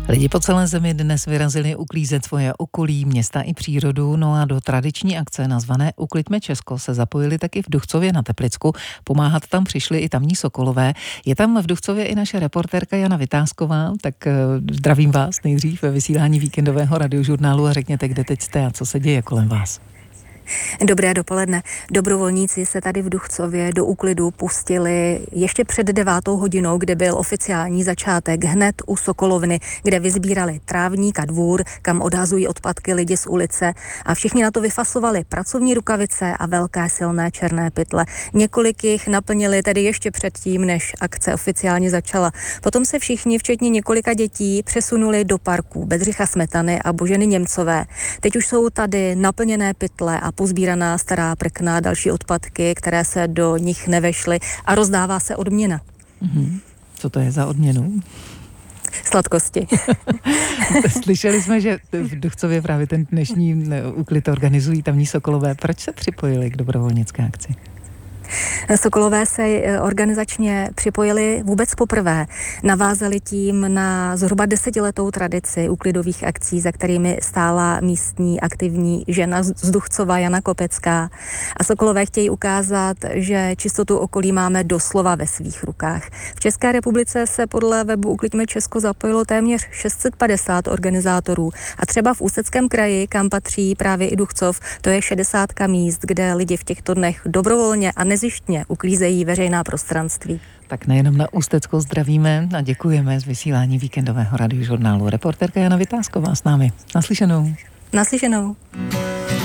Lidi po celé zemi dnes vyrazili uklízet svoje okolí, města i přírodu, no a do tradiční akce nazvané Ukliďme Česko se zapojili taky v Duchcově na Teplicku. Pomáhat tam přišli i tamní sokolové. Je tam v Duchcově i naše reportérka Jana Vytázková, tak zdravím vás nejdřív ve vysílání víkendového radiožurnálu a řekněte, kde teď jste a co se děje kolem vás. Dobré dopoledne. Dobrovolníci se tady v Duchcově do úklidu pustili ještě před 9. hodinou, kde byl oficiální začátek, hned u Sokolovny, kde vysbírali trávník a dvůr, kam odhazují odpadky lidi z ulice a všichni na to vyfasovali pracovní rukavice a velké silné černé pytle. Několik jich naplnili tedy ještě předtím, než akce oficiálně začala. Potom se všichni, včetně několika dětí, přesunuli do parků Bedřicha Smetany a Boženy Němcové. Teď už jsou tady naplněné pytle a pozbíraná stará prkna, další odpadky, které se do nich nevešly a rozdává se odměna. Co to je za odměnu? Sladkosti. Slyšeli jsme, že v Duchcově právě ten dnešní úklid organizují tamní sokolové. Proč se připojili k dobrovolnické akci? Sokolové se organizačně připojili vůbec poprvé. Navázali tím na zhruba 10letou tradici úklidových akcí, za kterými stála místní aktivní žena z Duchcova Jana Kopecká. A Sokolové chtějí ukázat, že čistotu okolí máme doslova ve svých rukách. V České republice se podle webu Ukliďme Česko zapojilo téměř 650 organizátorů. A třeba v Ústeckém kraji, kam patří právě i Duchcov, to je 60 míst, kde lidi v těchto dnech dobrovolně a nezištně uklízejí veřejná prostranství. Tak nejenom na Ústecko zdravíme a děkujeme z vysílání víkendového radiožurnálu. Reportérka Jana Vytázková s námi. Naslyšenou. Naslyšenou.